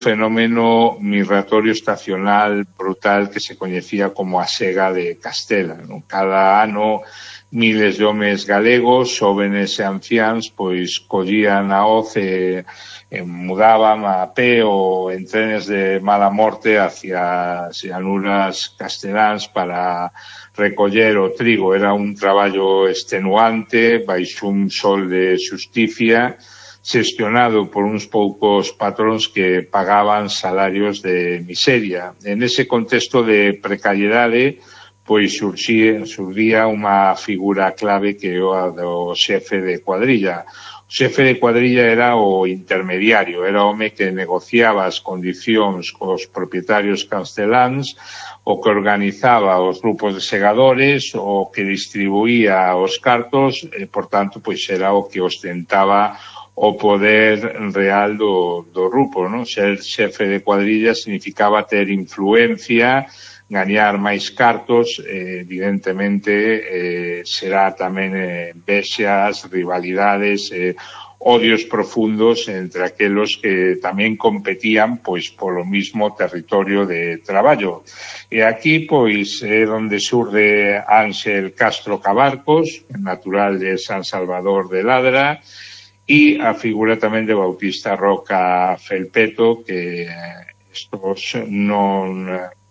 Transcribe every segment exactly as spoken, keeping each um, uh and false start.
fenómeno migratorio estacional brutal que se coñecía como a sega de Castela, non? Cada ano miles de homes galegos, xóvenes e anciáns, pois collían a hoz e, e mudaban a pé ou en trenes de mala morte hacia as llanuras casteláns para recoller o trigo. Era un traballo extenuante, baixo un sol de xusticia, xestionado por uns poucos patróns que pagaban salarios de miseria. En ese contexto de precariedade, pois xurxía, xurdía unha figura clave que é a do xefe de cuadrilla. O xefe de cuadrilla era o intermediario, era o home que negociaba as condicións cos propietarios casteláns, o que organizaba os grupos de segadores, o que distribuía os cartos, e, por tanto, pois era o que ostentaba o poder real do, do grupo, non? Ser xefe de cuadrilla significaba ter influencia, gañar máis cartos, eh, evidentemente eh, será tamén eh, vexas, rivalidades, eh, odios profundos entre aquelos que tamén competían pois polo mismo territorio de traballo. E aquí pois é onde xurde Ángel Castro Cabarcos, natural de San Salvador de Ladra, e a figura tamén de Bautista Roca Felpeto, que estos non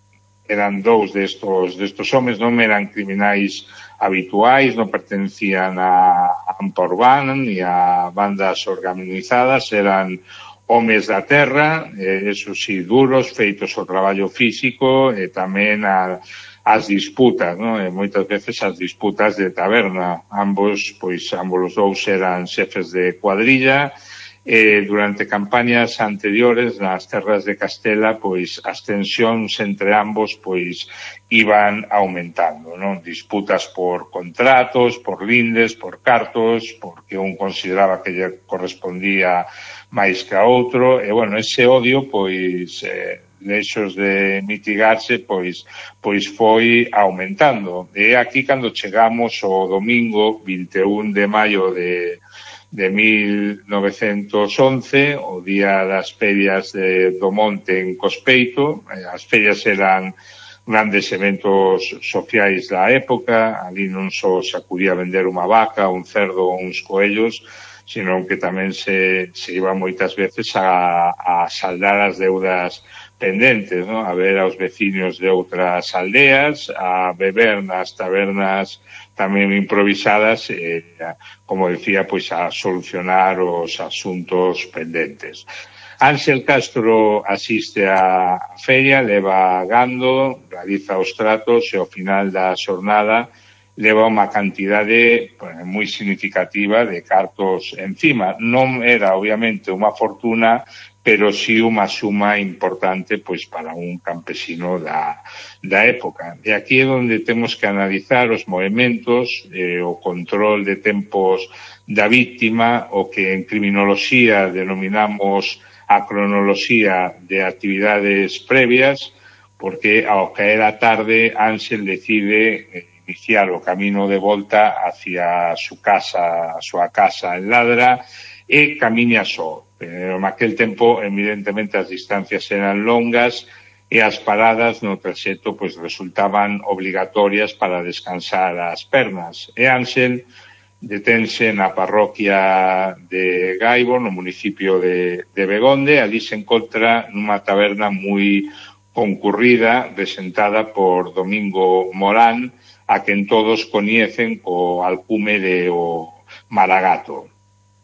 eran dous destos, destos homes, non eran criminais habituais, non pertencían a Ampa Urbana ni a bandas organizadas, eran homes da terra, eh, eso sí, duros, feitos o traballo físico e tamén a as disputas, non? E moitas veces as disputas de taberna. Ambos, pois, ambos os dous eran xefes de cuadrilla, e durante campañas anteriores nas terras de Castela, pois, as tensións entre ambos, pois, iban aumentando, non? Disputas por contratos, por lindes, por cartos, porque un consideraba que lle correspondía máis que a outro, e, bueno, ese odio, pois, eh, lexos de mitigarse, pois pois foi aumentando. E aquí cando chegamos o domingo vinte e un de maio de de mil novecentos once, o día das ferias de, do Monte en Cospeito. As ferias eran grandes eventos sociais da época, ali non só se acudía a vender unha vaca, un cerdo ou uns coellos, sino que tamén se, se iba moitas veces a, a saldar as deudas pendentes, ¿no? A ver aos veciños de outras aldeas, a beber nas tabernas tamén improvisadas, e, como decía, pois a solucionar os asuntos pendentes. Ángel Castro asiste á feria, leva gando, realiza os tratos e ao final da xornada leva unha cantidade pues, moi significativa de cartos encima. Non era, obviamente, unha fortuna, pero sí unha suma importante pois para un campesino da, da época. E aquí é onde temos que analizar os movementos, eh, o control de tempos da víctima, o que en criminoloxía denominamos a cronoloxía de actividades previas, porque ao caer a tarde Ángel decide eh, iniciar o camino de volta hacia a súa casa, a súa casa en Ladra, e camiña só. Pero en aquel tempo, evidentemente, as distancias eran longas e as paradas no traxecto pois, resultaban obligatorias para descansar as pernas. E Ángel detense na parroquia de Gaibo, no municipio de, de Begonde. Ali se encontra nunha taberna moi concurrida, presentada por Domingo Morán, a quen todos coñecen co alcume de o Maragato.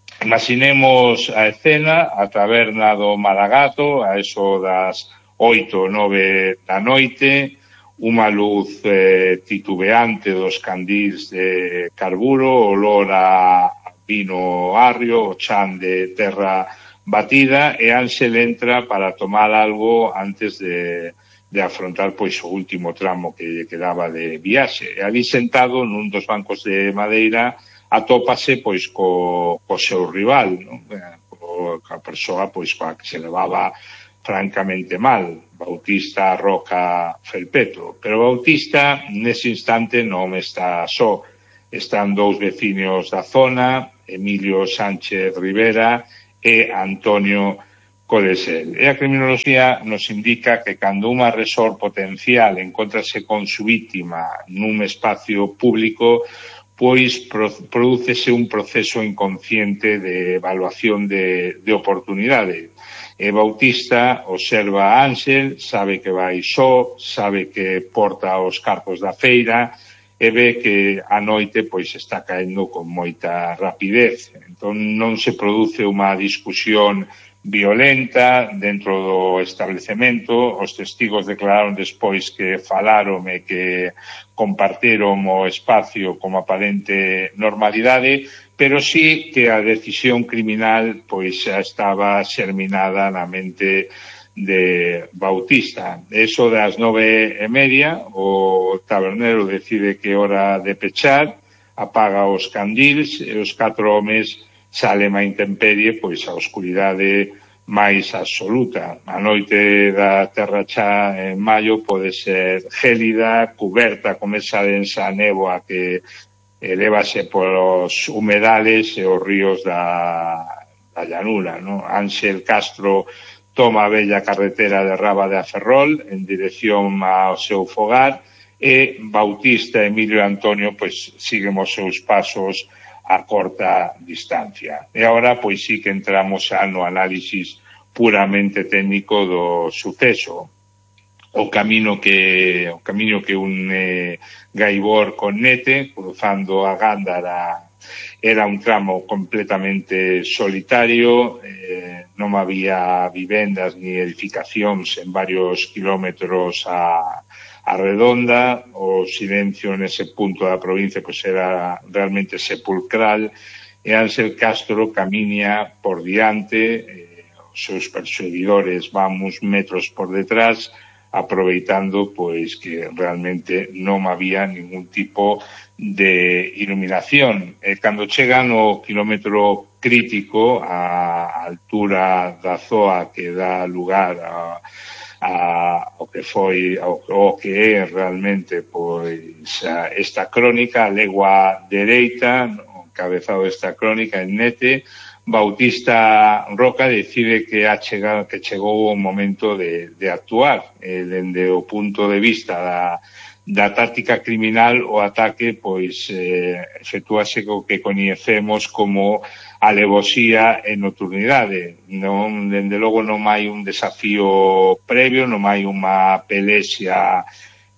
Imaginemos a escena, a taberna do Maragato, a eso das oito ou nove da noite, unha luz eh, titubeante dos candís de carburo, olor a vino arrio, o chan de terra batida, e Ángel entra para tomar algo antes de, de afrontar pois o último tramo que lle quedaba de viaxe. E ali sentado nun dos bancos de madeira atópase pois co, co seu rival, non? Co, a persoa pois coa que se levaba francamente mal, Bautista Roca Felpeto. Pero Bautista nese instante non está só. Están dous veciños da zona, Emilio Sánchez Rivera e Antonio pode ser. E a criminoloxía nos indica que cando un agresor potencial encontrase con su víctima nun espacio público, pois prodúcese un proceso inconsciente de evaluación de, de oportunidade. E Bautista observa a Ángel, sabe que vai só, sabe que porta os cartos da feira e ve que a noite pois está caendo con moita rapidez. Entón non se produce unha discusión violenta dentro do establecemento. Os testigos declararon despois que falaron e que compartiron o espacio como aparente normalidade, pero sí que a decisión criminal pois xa estaba xerminada na mente de Bautista. Eso das nove e media, o tabernero decide que é hora de pechar, apaga os candils e os catro homes salen á intemperie, pois a oscuridade máis absoluta. A noite da terra xa en maio pode ser gélida, cuberta con esa densa néboa que elévase polos humedales e os ríos da, da llanura, ¿no? Ángel Castro toma a bella carretera de Raba de Aferrol en dirección ao seu fogar e Bautista e Emilio Antonio pois siguen os seus pasos a corta distancia. E agora pois sí que entramos xa no análisis puramente técnico do suceso. O camino que o camino que une Gaibor con Nete, cruzando a Gándara, era un tramo completamente solitario, eh, non había vivendas ni edificacións en varios kilómetros a, a redonda. O silencio nese punto da provincia pois era realmente sepulcral e Ángel Castro camiña por diante, eh, os seus perseguidores van uns metros por detrás, aproveitando pois que realmente non había ningún tipo de iluminación. E cando chegan ao kilómetro crítico, a altura da zoa que dá lugar a, a o que foi ao, o que é realmente pois a, esta crónica, a legua dereita, o cabezado desta crónica en Nete, Bautista Roca decide que ha chegado, que chegou o momento de, de actuar. Eh, dende o punto de vista da, da táctica criminal, o ataque pois eh, efectúase co que coñecemos como alevosía e nocturnidade. Non, dende logo non hai un desafío previo, non hai unha pelexia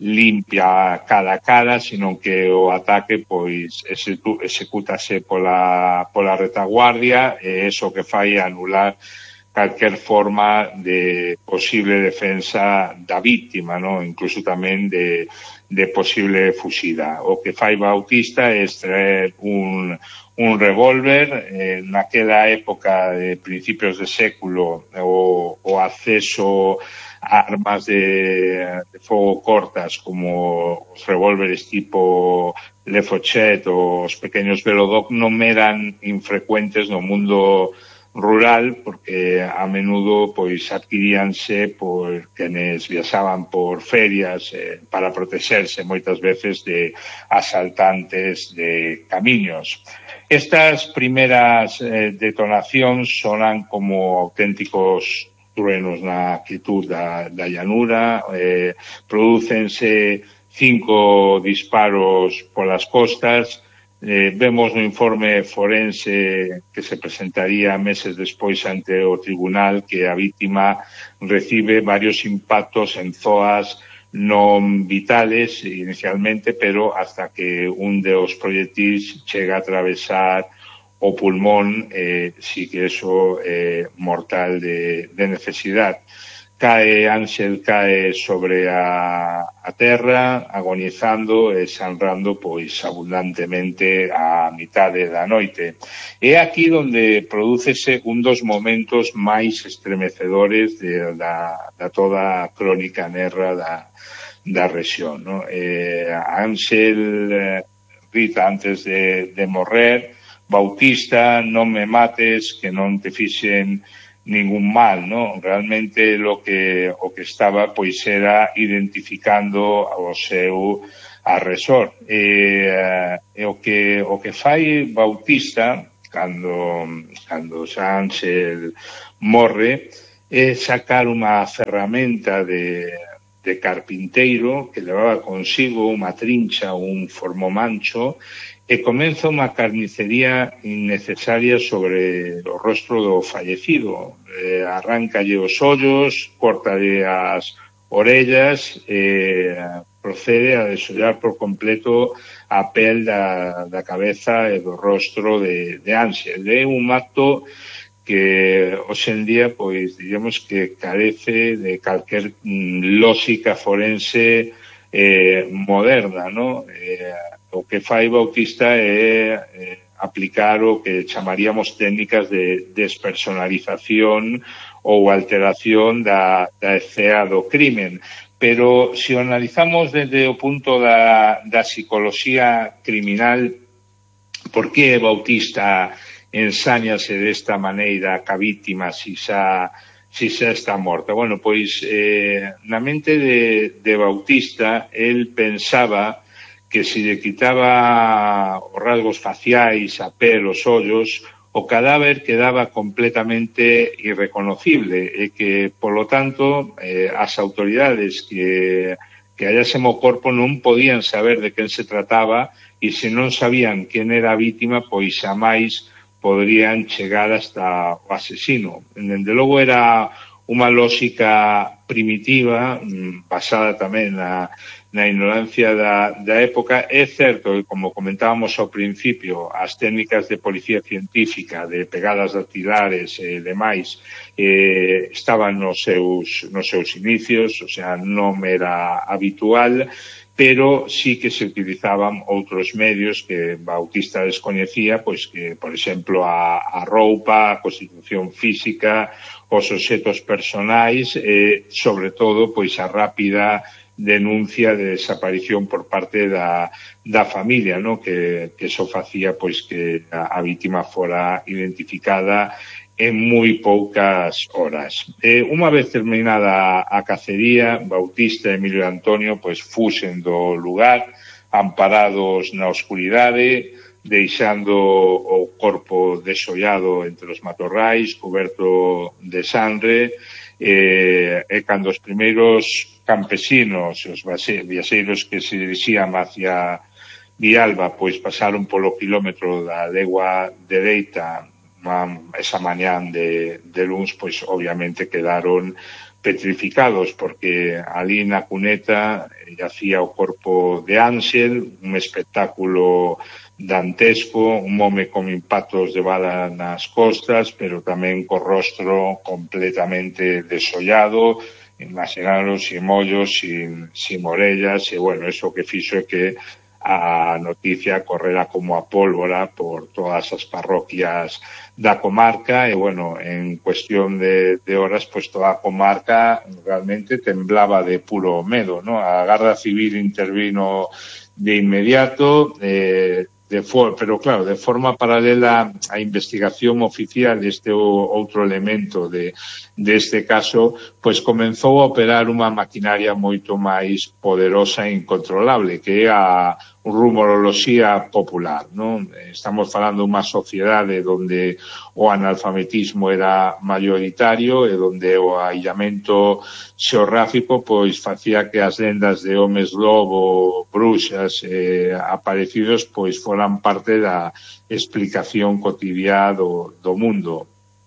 limpia cara a cara, sino que o ataque pois execútase pola, pola retaguardia e eso que fai anular calquer forma de posible defensa da víctima, ¿no? Incluso tamén de, de posible fuxida. O que fai Bautista é extraer un, un revólver. Eh, naquela época de principios de século o, o acceso armas de, de fogo cortas como os revólveres tipo Le Fochet ou os pequeños Velodoc non eran infrecuentes no mundo rural, porque a menudo pois adquiríanse por quenes viaxaban por ferias eh, para protexerse moitas veces de asaltantes de camiños. Estas primeras eh, detonacións sonan como auténticos truenos na quietud da, da llanura, eh, prodúcense cinco disparos polas costas. Eh, vemos no informe forense que se presentaría meses despois ante o tribunal que a víctima recibe varios impactos en zoas non vitales inicialmente, pero hasta que un dos proyectiles chega a atravesar o pulmón, eh, sí que eso é eh, mortal de, de necesidad. Cae, Ángel cae sobre a, a terra, agonizando e sangrando pois abundantemente a mitade da noite. É aquí onde prodúcese un dos momentos máis estremecedores de, da, da toda a crónica negra da, da rexión, ¿no? Eh, Ángel eh, grita antes de, de morrer: Bautista, non me mates, que non te fixen ningún mal, ¿no? Realmente lo que o que estaba pois era identificando ao seu agresor. E, e o que o que fai Bautista cando cando Ángel morre é sacar unha ferramenta de, de carpinteiro que levaba consigo unha trincha ou un formomancho e comeza unha carnicería innecesaria sobre o rostro do fallecido. Eh, arráncalle os ollos, córtalle as orellas e procede a desollar por completo a pel da, da cabeza e do rostro de, de Ansel. É un acto que hoxe en día, pois, digamos que carece de calquer mm, lógica forense eh, moderna, ¿no? Eh, o que fai Bautista é eh, aplicar o que chamaríamos técnicas de despersonalización ou alteración da, da escena do crimen. Pero se o analizamos desde o punto da, da psicoloxía criminal, por que Bautista ensáñase desta maneira ca vítima si xa, si xa está morta? Bueno, pois eh, na mente de, de Bautista, el pensaba que se lle quitaba os rasgos faciais, a pel, os ollos, o cadáver quedaba completamente irreconocible e que, polo tanto, eh, as autoridades que, que hallásemos o corpo non podían saber de quen se trataba e se non sabían quen era a vítima, pois xamais podrían chegar hasta o asesino. Dende logo era unha lógica primitiva, basada tamén na, na ignorancia da, da época. É certo que, como comentábamos ao principio, as técnicas de policía científica, de pegadas dactilares e demais, eh, estaban nos seus, nos seus inicios, o sea, non era habitual, pero sí que se utilizaban outros medios que Bautista descoñecía, pois que, por exemplo, a, a roupa, a constitución física, os obxetos personais e, sobre todo, pois a rápida denuncia de desaparición por parte da, da familia, ¿no? que, que eso facía pois que a, a vítima fora identificada en moi poucas horas. Eh, unha vez terminada a cacería, Bautista e Emilio Antonio pois fuxen do lugar, amparados na oscuridade, deixando o corpo desollado entre os matorrais, coberto de sangre, eh, e cando os primeiros campesinos, os viaxeiros que se dirixían hacia Vialba, pois pasaron polo kilómetro da legua dereita esa mañán de, de luns, pois obviamente quedaron petrificados, porque ali na cuneta yacía o corpo de Ansel, un espectáculo dantesco, un home con impactos de bala nas costas, pero tamén co rostro completamente desollado, imaginaros, sin mollos, sin, sin orellas, e bueno, eso que fixo é que a noticia correra como a pólvora por todas as parroquias da comarca e, bueno, en cuestión de, de horas, pues toda a comarca realmente temblaba de puro medo, ¿no? A Garda Civil intervino de inmediato, eh, de for pero claro, de forma paralela á investigación oficial, este outro elemento de deste caso, pois comenzou a operar unha maquinaria moito máis poderosa e incontrolable, que é a rumoroloxía popular, non? Estamos falando dunha sociedade onde o analfabetismo era mayoritario e onde o aillamento xeográfico pois facía que as lendas de homes lobo, bruxas e aparecidos pois foran parte da explicación cotidiá do, do mundo.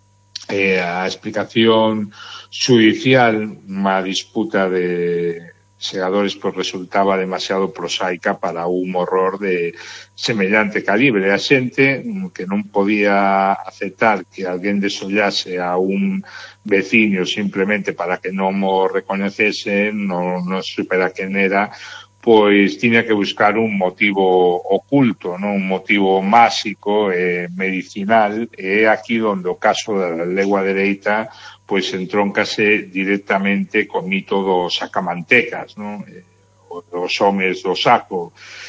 Eh, a explicación xudicial, unha disputa de segadores, pois resultaba demasiado prosaica para un horror de semellante calibre. A xente que non podía aceptar que alguén desollase a un veciño simplemente para que non o recoñecese, non, non supera quen era, pois tiña que buscar un motivo oculto, non, un motivo máxico e medicinal, e é aquí onde o caso da legua dereita pois entróncase directamente co mito dos sacamantecas, non? Os homes do saco.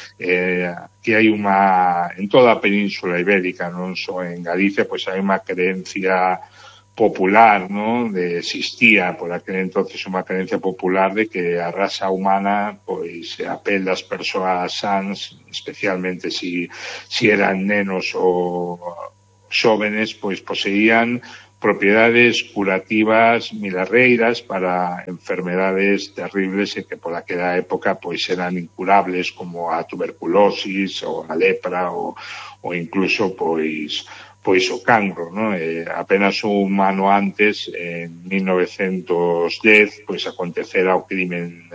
Eh, que hai unha, en toda a península ibérica, non só en Galicia, pois hai unha creencia popular, non? De existía por aquel entonces unha creencia popular de que a raza humana, pois a pel das persoas sans, especialmente si, si eran nenos ou xóvenes, pois poseían propiedades curativas milarreiras para enfermedades terribles e que por aquela época pois eran incurables, como a tuberculosis ou a lepra ou, ou incluso pois pois o cancro, ¿no? Eh, apenas un ano antes, en mil novecientos dez, pois acontecera o crimen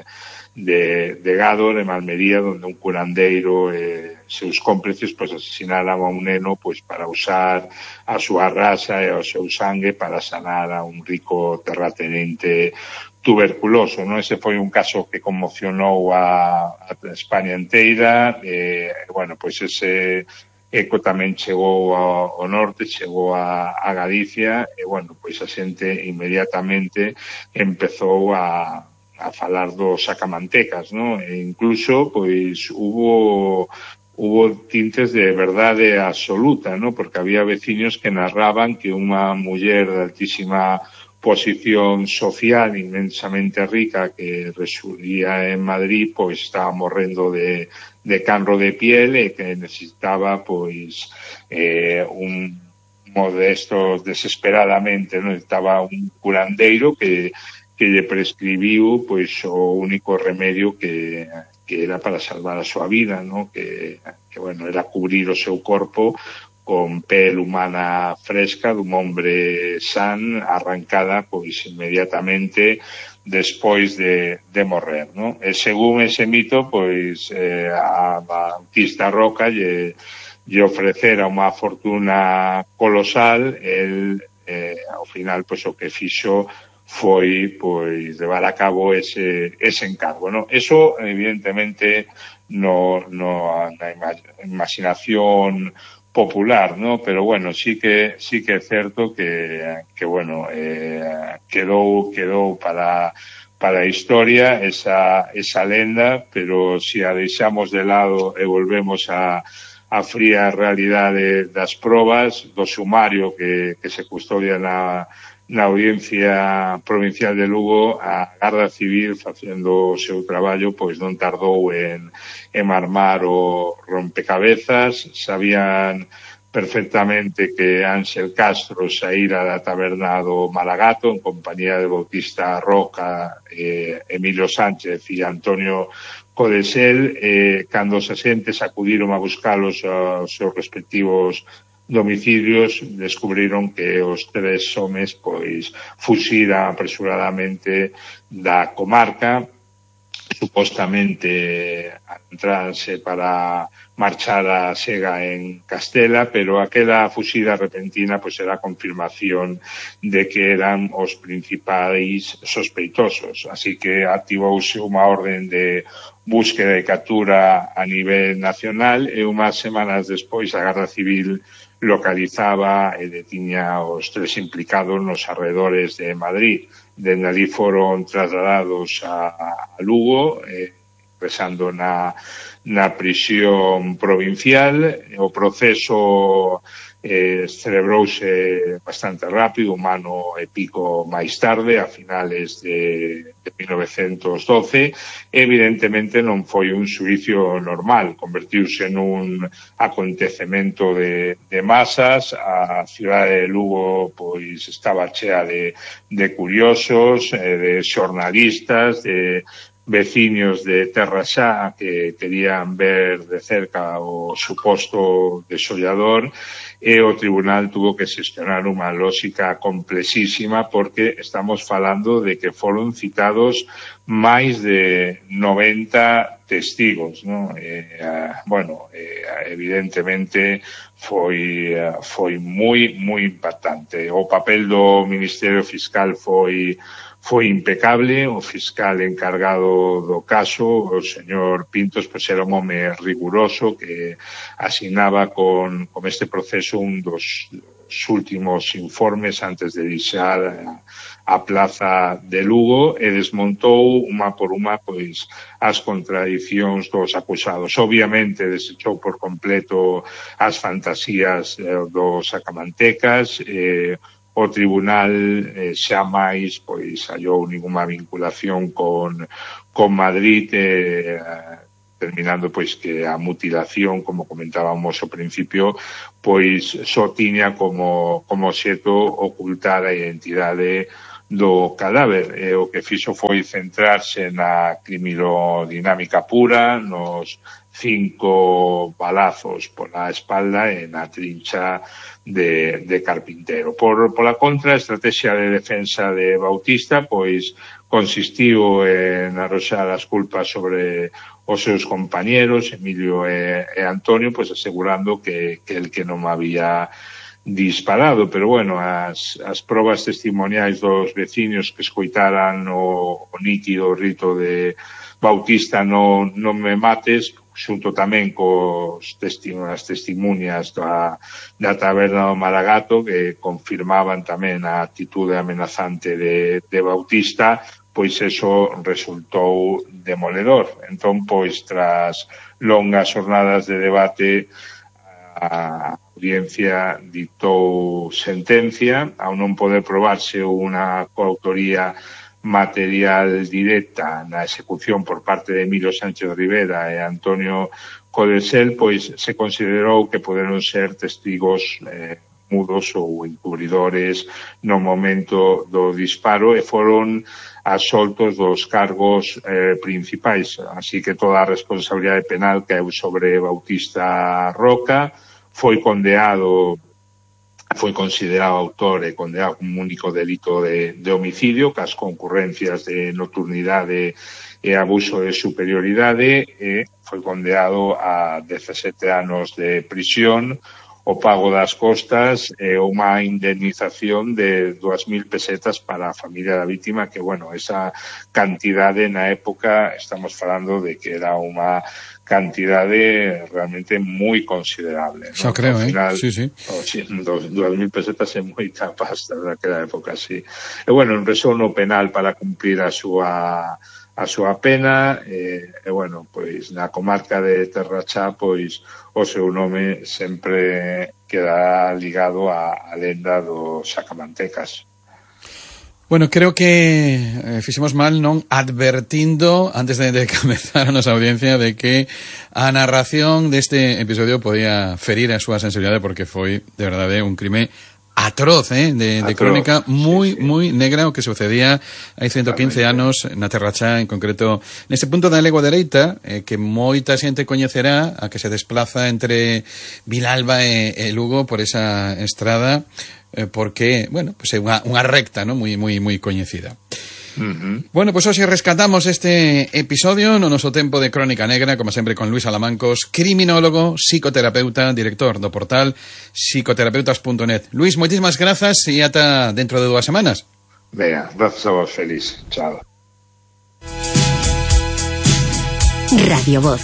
de, de Gádor, en Almería, donde un curandeiro e eh, seus cómplices pois asesinaran a un neno pois para usar a súa raza e o seu sangue para sanar a un rico terratenente tuberculoso, ¿no? Ese foi un caso que conmocionou a, a España inteira, e, eh, bueno, pois ese eco tamén chegou ao, ao norte, chegou a, a Galicia, e, bueno, pois a xente inmediatamente empezou a, a falar dos sacamantecas, ¿no? E incluso, pois, hubo, hubo tintes de verdade absoluta, ¿no? Porque había veciños que narraban que unha muller de altísima posición social inmensamente rica que residía en Madrid, pois estaba morrendo de, de cancro de piel e que necesitaba pois eh, un modesto desesperadamente, non? Necesitaba un curandeiro que, que lle prescribiu pois o único remedio que, que era para salvar a súa vida, non? Que, que bueno, era cubrir o seu corpo con pel humana fresca dun hombre san, arrancada pois inmediatamente despois de, de morrer, ¿no? E según ese mito, pois eh, a Bautista Roca lle, lle ofrecera unha fortuna colosal, el eh, ao final pois o que fixo foi pois levar a cabo ese, ese encargo, ¿no? Eso evidentemente no, no na imaginación popular, ¿no? Pero bueno, sí que sí que é certo que que bueno, eh quedou quedou para para a historia esa esa lenda, pero si a deixamos de lado e volvemos a a fría realidade das probas do sumario que que se custodia na na Audiencia Provincial de Lugo, a Garda Civil, facendo o seu traballo, pois non tardou en, en armar o rompecabezas. Sabían perfectamente que Ángel Castro saíra da taberna do Malagato en compañía de Bautista Roca, eh, Emilio Sánchez e Antonio Codesel, eh, cando os axentes acudiron a buscalos aos seus respectivos domicilios, descubriron que os tres homes pois fuxiran apresuradamente da comarca, supostamente entranse para marchar a Sega en Castela, pero aquela fuxida repentina pois era a confirmación de que eran os principais sospeitosos, así que activouse unha orden de búsqueda e captura a nivel nacional, e unhas semanas despois a Garda Civil localizaba e detiña os tres implicados nos arredores de Madrid. Dende ali foron trasladados a, a Lugo, eh, ingresando na, na prisión provincial. O proceso eh, celebrouse bastante rápido, un ano e pico máis tarde, a finales de, de mil novecientos doce. Evidentemente non foi un xuicio normal, convertiuse nun acontecemento de, de masas. A cidade de Lugo pois estaba chea de, de curiosos, eh, de xornalistas, de veciños de Terra Xa que querían ver de cerca o suposto desollador, e o tribunal tuvo que xestionar unha lógica complexísima, porque estamos falando de que foron citados máis de noventa testigos, ¿no? Eh, bueno, eh, evidentemente foi foi moi moi impactante. O papel do Ministerio Fiscal foi foi impecable. O fiscal encargado do caso, o señor Pintos, pois era un home riguroso que asignaba con, con este proceso un dos, dos últimos informes antes de deixar a, a plaza de Lugo, e desmontou unha por unha pois as contradicións dos acusados. Obviamente desechou por completo as fantasías eh, dos sacamantecas. eh, O tribunal eh, xa máis pois hallou ninguna vinculación con, con Madrid, eh, determinando pois que a mutilación, como comentábamos ao principio, pois só tiña como, como xeto ocultar a identidade do cadáver. E o que fixo foi centrarse na criminodinámica pura, nos cinco balazos pola espalda e na trincha de, de carpintero. Por, pola contra, a estrategia de defensa de Bautista pois consistiu en arroxar as culpas sobre os seus compañeros, Emilio e, e Antonio, pois asegurando que, que el que non había disparado, pero bueno, as, as probas testimoniais dos veciños que escoitaran o, o nítido rito de Bautista non, non me mates, xunto tamén cos testimonias, testimunias da, da taberna do Maragato, que confirmaban tamén a actitude amenazante de, de Bautista, pois eso resultou demoledor. Entón, pois, tras longas jornadas de debate, a audiencia dictou sentencia, ao non poder probarse unha coautoría material directa na execución por parte de Emilio Sánchez Rivera e Antonio Codesel, pois se considerou que poderon ser testigos eh, mudos ou encubridores no momento do disparo e foron absoltos dos cargos eh, principais. Así que toda a responsabilidade penal caeu sobre Bautista Roca, foi condenado, foi considerado autor e condenado como único delito de, de homicidio, cas concurrencias de nocturnidade e abuso de superioridade, e foi condenado a dezasete anos de prisión, o pago das costas e unha indemnización de dúas mil pesetas para a familia da vítima, que, bueno, esa cantidade na época estamos falando de que era unha cantidade realmente moi considerable, ¿no? Xa creo, eh? Final, sí, sí. dúas mil pesetas é moita pasta naquela época, sí. E, bueno, empezou no penal para cumplir a súa a súa pena, e, e, bueno, pois na comarca de Terrachá, pois o seu nome sempre queda ligado á, á lenda dos sacamantecas. Bueno, creo que eh, fixemos mal non advertindo antes de, de comenzar a nosa audiencia de que a narración deste episodio podía ferir a súa sensibilidade, porque foi, de verdade, un crime atroz, eh, de, de crónica moi, sí, sí. moi negra, o que sucedía hai ciento quince anos na Terrachá, en concreto neste punto da Legua Dereita, eh, que moita xente coñecerá, a que se desplaza entre Vilalba e, e Lugo por esa estrada, eh, porque, bueno, pues é unha, unha recta, ¿no? moi moi moi coñecida. Uh-huh. Bueno, pois pues hoxe rescatamos este episodio no noso tempo de Crónica Negra, como sempre con Luis Alamancos, criminólogo, psicoterapeuta, director do portal psicoterapeutas punto net. Luis, moitísimas grazas e ata dentro de dúas semanas. Venga, grazas a vos, feliz. Chao. Radio Voz.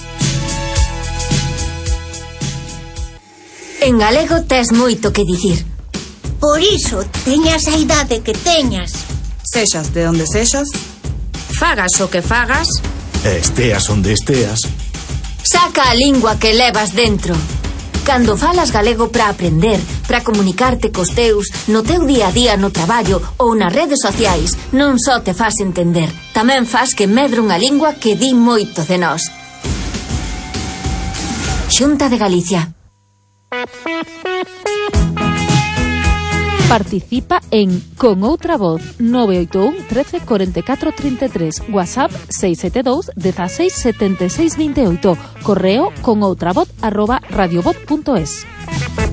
En galego tes moito que dicir. Por iso, teñas a idade que teñas. Sexas de onde sexas, fagas o que fagas, esteas onde esteas, saca a lingua que levas dentro. Cando falas galego para aprender, para comunicarte cos teus, no teu día a día no traballo ou nas redes sociais, non só te fas entender, tamén fas que medre unha lingua que di moito de nós. Xunta de Galicia. Participa en Con Outra Voz nove oito un, trece, cuarenta y cuatro, treinta y tres, WhatsApp seis sete dos, dieciséis, setenta y seis, veintiocho, correo conoutravoz arroba radiovoz punto es.